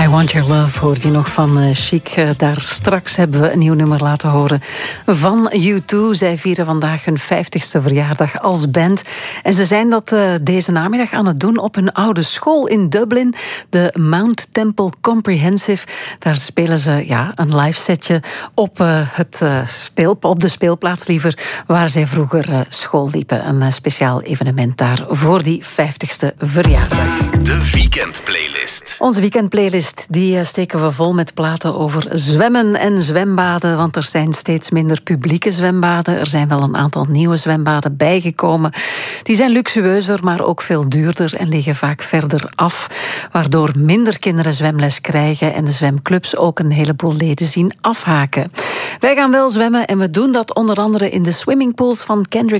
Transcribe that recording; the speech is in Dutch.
Want Your Love hoorde je nog van Chic. Daar straks hebben we een nieuw nummer laten horen van U2. Zij vieren vandaag hun 50ste verjaardag als band. En ze zijn dat deze namiddag aan het doen op hun oude school in Dublin. De Mount Temple Comprehensive. Daar spelen ze een live setje op, op de speelplaats liever, waar zij vroeger school liepen. Een speciaal evenement daar voor die 50ste verjaardag. De weekendplaylist. Onze weekendplaylist die steken we vol met platen over zwemmen en zwembaden, want er zijn steeds minder publieke zwembaden. Er zijn wel een aantal nieuwe zwembaden bijgekomen. Die zijn luxueuzer, maar ook veel duurder en liggen vaak verder af, waardoor minder kinderen zwemles krijgen en de zwemclubs ook een heleboel leden zien afhaken. Wij gaan wel zwemmen en we doen dat onder andere in de swimmingpools van Kendrick